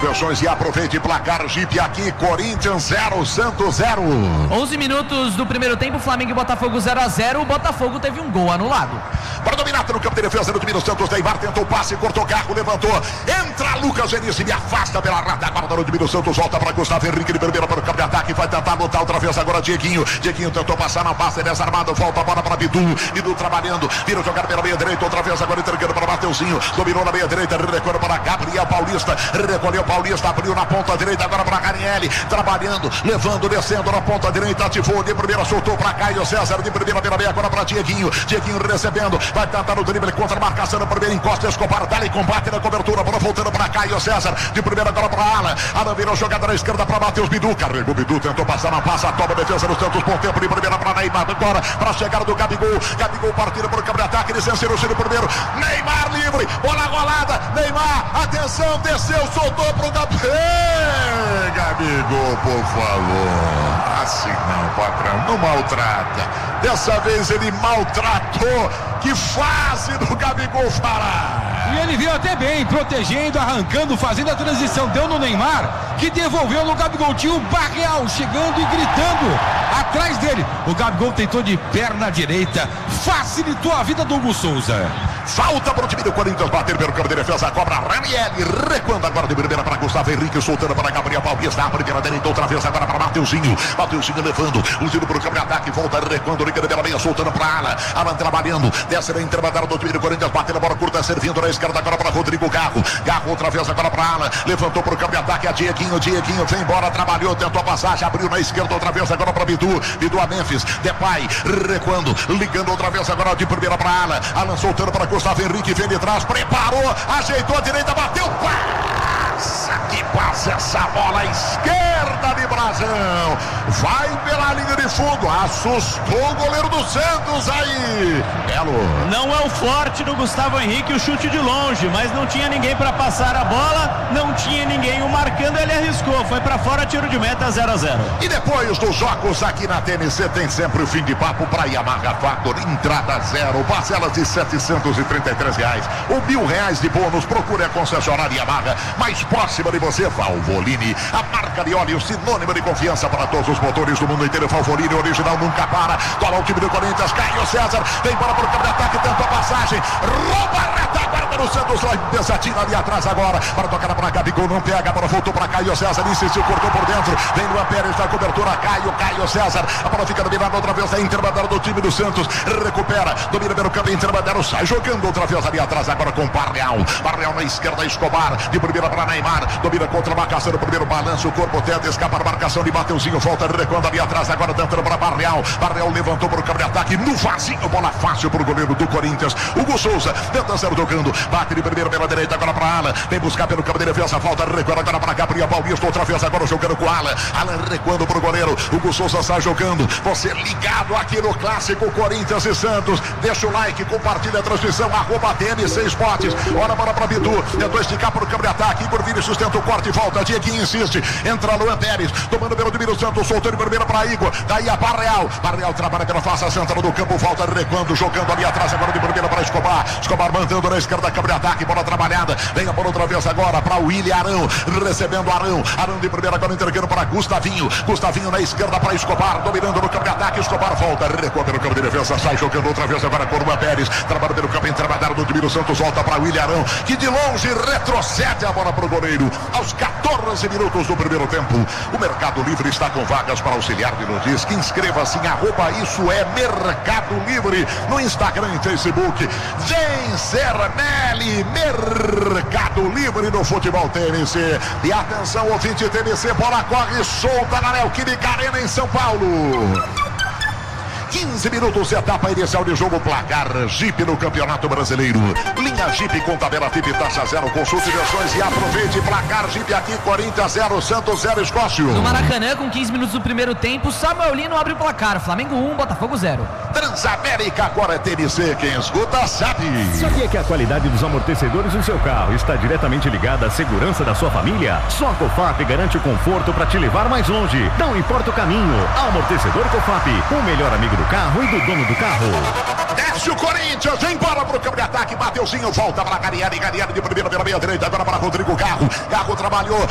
diversões e aproveite placar Jeep aqui, Corinthians 0, Santos 0. 11 minutos do primeiro tempo, Flamengo e Botafogo 0-0. O Botafogo teve um gol anulado. Para dominar no campo de defesa do time do Santos, Neymar tentou o passe, cortou o carro, levantou. Entra Lucas Enício, me afasta pela retaguarda do time do Santos, volta para Gustavo Henrique de primeira para o campo de ataque, vai tentar lutar outra vez agora Dieguinho. Dieguinho tentou passar, não passa, desarmado, volta a bola para Bidu. Bidu trabalhando, vira jogar pela meia direita, outra vez agora entregando para Mateuzinho, dominou na meia direita, recolheu para Gabriel Paulista, recolheu Paulista, abriu na ponta direita agora para Ranieri, trabalhando, levando, descendo na ponta direita, ativou de primeira, soltou para Caio César, de primeira pela meia agora para Dieguinho, Dieguinho recebendo, vai tentar o drible contra a marcação na primeira, encosta, Escobar, dá-lhe combate na cobertura, bola voltando para Caio César, de primeira agora para Alan virou jogada na esquerda para Matheus Bidu, carregou Bidu, tentou passar, não passa, toma a defesa do Santos, bom tempo de primeira para Neymar, agora para a chegada do Gabigol partindo para o campo de ataque, licenciou o primeiro, Neymar livre, bola rolada, Neymar, atenção, desceu, soltou para o Gabigol, por favor, assim não, patrão, não maltrata, dessa vez ele maltratou, que fase do Gabigol fará. E ele veio até bem, protegendo, arrancando, fazendo a transição, deu no Neymar, que devolveu no Gabigol, tinha o Barreal chegando e gritando atrás dele, o Gabigol tentou de perna direita, facilitou a vida do Hugo Souza. Falta para o time do Corinthians bater pelo campo de defesa, cobra Ranieri, recuando agora de primeira para Gustavo Henrique, soltando para Gabriel Paulista, a primeira direita, outra vez agora para Mateuzinho levando, o tiro para o campo de ataque, volta recuando, liga pela meia, soltando para Alan trabalhando, desce na intermediária do time do Corinthians, batendo a bola curta, servindo na esquerda agora para Rodrigo Garro outra vez agora para Alan, levantou para o campo de ataque, a Dieguinho vem embora, trabalhou, tentou a passagem, abriu na esquerda outra vez agora para Bidu a Memphis, Depay, recuando, ligando outra vez agora de primeira para Alan soltando para Gustavo Henrique, vem de trás, preparou, ajeitou a direita, bateu, que passa essa bola à esquerda de Brasão, vai pela linha de fundo, assustou o goleiro do Santos aí, Belo. Não é o forte do Gustavo Henrique o chute de longe, mas não tinha ninguém para passar a bola, não tinha ninguém o marcando, ele arriscou, foi para fora, tiro de meta, 0-0. E depois dos jogos aqui na TNC tem sempre o fim de papo para Yamaha Factor, entrada zero, parcelas de R$733 ou R$1.000 de bônus, procure a concessionária Yamaha mais próxima de você, Valvoline, a marca de óleo sinônimo de confiança para todos os motores do mundo inteiro. Valvoline original nunca para, tola o time do Corinthians, Caio César, vem bola para o campo de ataque, tentou a passagem, rouba a retaguarda do Santos, lá pesadinho ali atrás agora, para tocar para Gabigol, não pega, a bola voltou para Caio César, insistiu, cortou por dentro, vem Luan Pérez na cobertura, Caio César, a bola fica dominada outra vez, a intermediária do time do Santos, recupera, domina pelo campo, intermediário, sai jogando outra vez ali atrás agora com Barreal na esquerda, Escobar, de primeira para Neymar, domina contra a marcação, no primeiro balanço, o corpo tenta escapar a marcação de Mateuzinho, volta recuando ali atrás, agora tentando para Barreal levantou para o campo de ataque, no vazio, bola fácil para o goleiro do Corinthians, Hugo Souza, tenta ser tocando, bate de primeira pela direita, agora para Alan, vem buscar pelo campo de defesa, volta recuando agora para Gabriel Paulista, outra vez agora jogando com Alan recuando para o goleiro, Hugo Souza sai jogando, você ligado aqui no Clássico Corinthians e Santos, deixa o like, compartilha a transmissão, @TNC Esportes, olha a bola para Bidu, tentou esticar para o campo de ataque, Igor Vini sustenta o corte, volta, Dieguinho insiste, entra Luan Pérez, tomando pelo time do Santos, soltando de primeira para Igor, daí a Barreal trabalha pela face central do campo, volta recuando, jogando ali atrás, agora de primeira para Escobar mandando na esquerda, campo de ataque, bola trabalhada, vem a bola outra vez agora para William Arão, recebendo Arão de primeira agora entregando para Gustavinho na esquerda para Escobar, dominando no campo de ataque, Escobar volta, recua pelo campo de defesa, sai jogando outra vez agora com Luan Pérez, trabalha pelo campo intermediário do time do Santos, volta para William Arão, que de longe retrocede a bola para o goleiro, aos 14 minutos do primeiro tempo, o Mercado Livre está com vagas para auxiliar de notícias, inscreva-se em @isso é Mercado Livre, no Instagram e Facebook, vem ser Meli, Mercado Livre no futebol TNC, e atenção ouvinte TNC, bola corre solta na Neoquímica Arena em São Paulo. 15 minutos, etapa inicial de jogo, placar Jeep no Campeonato Brasileiro. Linha Jeep com tabela FIP, taxa zero, consulte versões e aproveite. Placar Jeep aqui, Corinthians 0, Santos 0, Escócio. No Maracanã, com 15 minutos do primeiro tempo, Samuel Lino abre o placar, Flamengo 1, Botafogo 0. Transamérica, agora é TNC, quem escuta sabe. Sabia que a qualidade dos amortecedores do seu carro está diretamente ligada à segurança da sua família? Só a Cofap garante o conforto para te levar mais longe. Não importa o caminho, amortecedor Cofap, o melhor amigo do carro e do dono do carro. Desce o Corinthians, vem bola pro campo de ataque, Mateuzinho volta para Gariani de primeira pela meia direita, agora para Rodrigo Garro trabalhou,